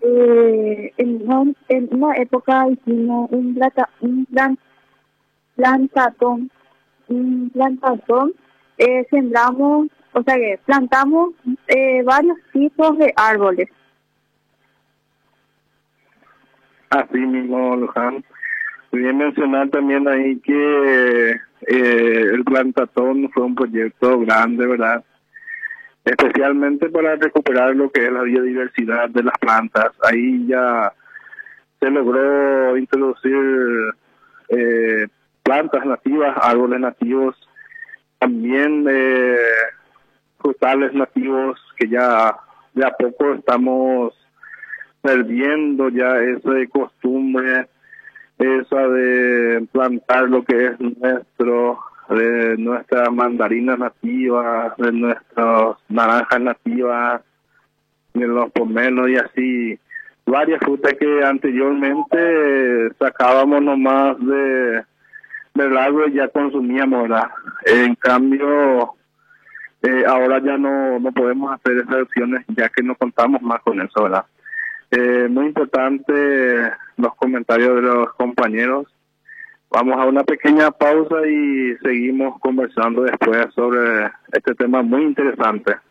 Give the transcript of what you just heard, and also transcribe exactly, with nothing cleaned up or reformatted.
Eh, en, una, en una época hicimos un, plata, un plan, plantatón, un plantatón, eh, sembramos, o sea que plantamos eh, varios tipos de árboles. Así mismo, Luján. Quería mencionar también ahí que eh, el plantatón fue un proyecto grande, ¿verdad? Especialmente para recuperar lo que es la biodiversidad de las plantas. Ahí ya se logró introducir eh, plantas nativas, árboles nativos, también eh, frutales nativos que ya de a poco estamos perdiendo ya esa costumbre, esa de plantar lo que es nuestro, de nuestras mandarinas nativas, de nuestras naranjas nativas, de los pomelos y así, varias frutas que anteriormente sacábamos nomás de del árbol y ya consumíamos, ¿verdad? En cambio, eh, ahora ya no, no podemos hacer esas opciones ya que no contamos más con eso, ¿verdad? Eh, muy importante los comentarios de los compañeros. Vamos a una pequeña pausa y seguimos conversando después sobre este tema muy interesante.